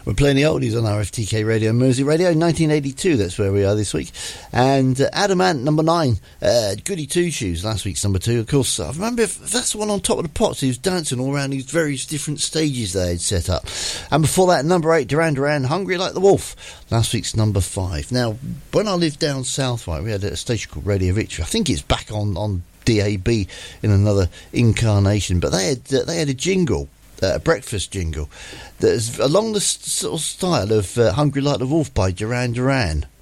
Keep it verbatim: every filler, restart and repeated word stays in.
We're playing the oldies on R F T K Radio, Mersey Radio, nineteen eighty-two, that's where we are this week. And uh, Adam Ant, number nine, uh, Goody Two Shoes, last week's number two. Of course, I remember if that's the one on Top of the Pops. He was dancing all around these various different stages they had set up. And before that, number eight, Duran Duran, Hungry Like the Wolf, last week's number five. Now, when I lived down south, right, we had a station called Radio Victory. I think it's back on, on D A B in another incarnation, but they had, uh, they had a jingle. Uh, a breakfast jingle that is along the s- sort of style of uh, Hungry Like the Wolf by Duran Duran.